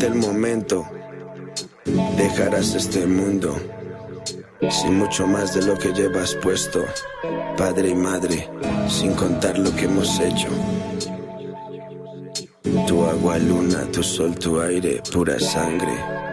aquel momento dejarás este mundo sin mucho más de lo que llevas puesto, padre y madre, sin contar lo que hemos hecho. Tu agua, luna, tu sol, tu aire, pura sangre.